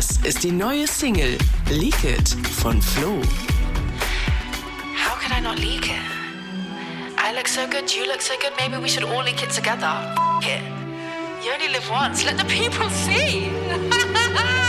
Das ist die neue Single Leak It von Flo. How could I not leak it? I look so good, you look so good, maybe we should all leak it together. F*** it. You only live once, let the people see.